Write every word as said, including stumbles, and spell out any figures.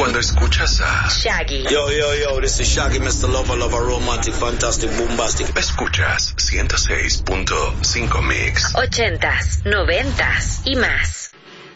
Cuando escuchas a Shaggy. Yo, yo, yo, this is Shaggy, mister Lover, Lover, Romantic, Fantastic, Bombastic. Escuchas ciento seis punto cinco Mix. Ochentas, noventas y más.